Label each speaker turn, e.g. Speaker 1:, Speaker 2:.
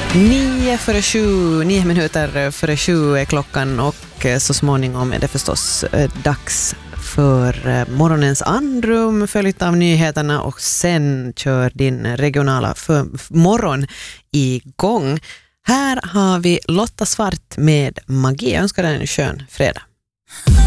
Speaker 1: 9 minuter före 7 är klockan och så småningom är det förstås dags för morgonens andrum följt av nyheterna och sen kör din regionala morgon igång. Här har vi Lotta Svart med magi. Jag önskar dig en skön fredag.